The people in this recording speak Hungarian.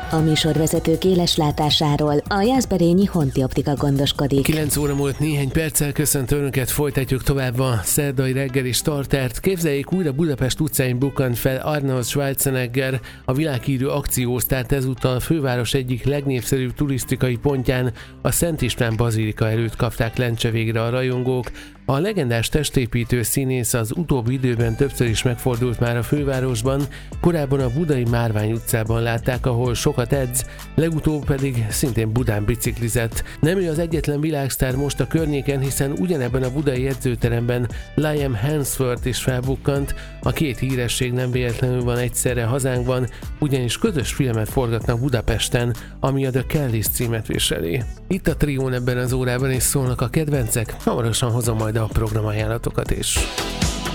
A műsorvezető éles látásáról a Jászberényi Honti Optika gondoskodik. 9 óra múlt néhány perccel köszöntő önöket, folytatjuk tovább a szerdai reggeli startert. Képzeljék, újra Budapest utcáin bukkant fel Arnold Schwarzenegger, a világhírű akciósztárt ezúttal a főváros egyik legnépszerűbb turisztikai pontján, a Szent István bazilika előtt kapták lencse végre a rajongók. A legendás testépítő színész az utóbbi időben többször is megfordult már a fővárosban, korábban a budai Márvány utcában látták, ahol sokat edz, legutóbb pedig szintén Budán biciklizett. Nem ő az egyetlen világsztár most a környéken, hiszen ugyanebben a budai edzőteremben Liam Hemsworth is felbukkant. A két híresség nem véletlenül van egyszerre hazánkban, ugyanis közös filmet forgatnak Budapesten, ami a The Kellys címet viseli. Itt a trión ebben az órában is szólnak a kedvencek, hamarosan hozom majd a programajánlatokat is.